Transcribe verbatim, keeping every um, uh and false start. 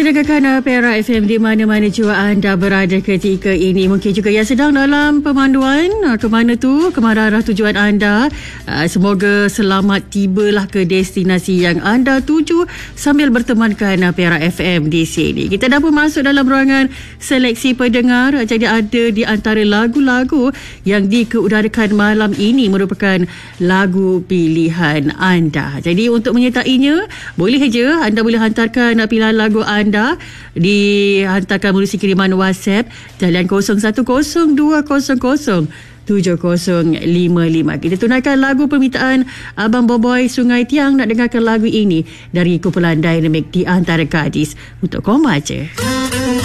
Terus dengarkan Perak F M di mana-mana jua anda berada ketika ini. Mungkin juga yang sedang dalam pemanduan ke mana tu, ke mana arah tujuan anda. Semoga selamat tibalah ke destinasi yang anda tuju sambil bertemankan Perak F M di sini. Kita dah pun masuk dalam ruangan seleksi pendengar. Jadi ada di antara lagu-lagu yang dikeudarakan malam ini merupakan lagu pilihan anda. Jadi untuk menyertainya, boleh je anda boleh hantarkan pilihan lagu anda, dihantarkan melalui kiriman WhatsApp talian kosong satu kosong dua kosong kosong tujuh kosong lima lima. Kita tunaikan lagu permintaan Abang Boboy Sungai Tiang. Nak dengarkan lagu ini dari kumpulan Dynamic Di Antara Gadis. Untuk koma je.